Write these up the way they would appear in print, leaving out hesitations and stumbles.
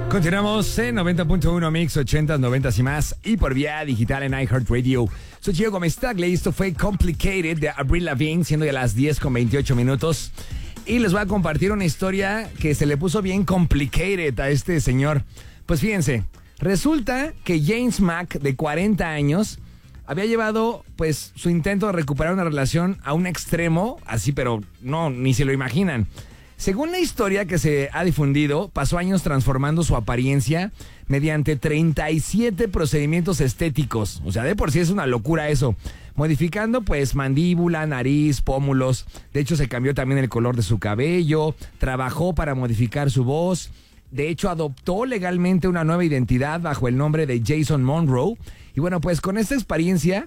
Continuamos en 90.1 Mix, 80, 90 y más, y por vía digital en iHeartRadio. Soy Gio Gómez Tagle, esto fue Complicated de Avril Lavigne, siendo ya las 10:28 minutos. Y les voy a compartir una historia que se le puso bien complicated a este señor. Pues fíjense, resulta que James Mack, de 40 años, había llevado pues su intento de recuperar una relación a un extremo, así pero no, ni se lo imaginan. Según la historia que se ha difundido, pasó años transformando su apariencia mediante 37 procedimientos estéticos. O sea, de por sí es una locura eso. Modificando pues mandíbula, nariz, pómulos. De hecho, se cambió también el color de su cabello. Trabajó para modificar su voz. De hecho, adoptó legalmente una nueva identidad bajo el nombre de Jason Monroe. Y bueno, pues con esta experiencia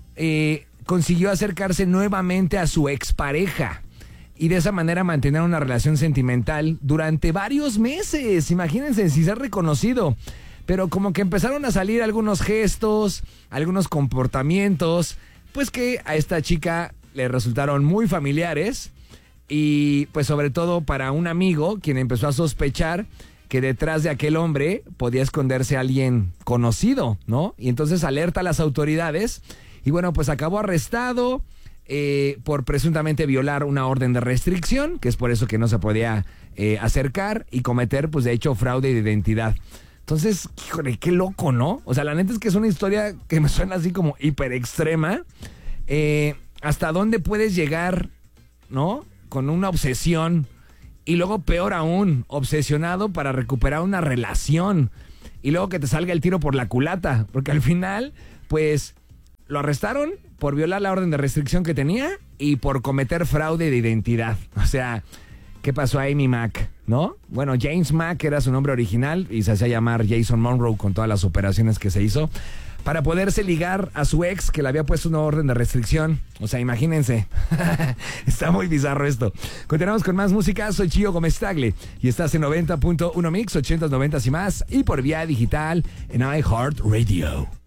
consiguió acercarse nuevamente a su expareja. Y de esa manera mantener una relación sentimental durante varios meses. Imagínense si se ha reconocido. Pero como que empezaron a salir algunos gestos, algunos comportamientos, pues que a esta chica le resultaron muy familiares. Y pues sobre todo para un amigo, quien empezó a sospechar que detrás de aquel hombre podía esconderse alguien conocido, ¿no? Y entonces alerta a las autoridades. Y bueno, pues acabó arrestado por presuntamente violar una orden de restricción, que es por eso que no se podía acercar, y cometer, pues de hecho, fraude de identidad. Entonces, híjole, qué loco, ¿no? O sea, la neta es que es una historia que me suena así como hiper extrema. ¿Hasta dónde puedes llegar, no? Con una obsesión. Y luego, peor aún, obsesionado para recuperar una relación. Y luego que te salga el tiro por la culata. Porque al final, pues, lo arrestaron por violar la orden de restricción que tenía y por cometer fraude de identidad. O sea, ¿qué pasó a Amy Mack, no? Bueno, James Mack era su nombre original y se hacía llamar Jason Monroe con todas las operaciones que se hizo para poderse ligar a su ex que le había puesto una orden de restricción. O sea, imagínense. Está muy bizarro esto. Continuamos con más música. Soy Gio Gómez Tagle y estás en 90.1 Mix, 80, 90 y más, y por vía digital en iHeartRadio.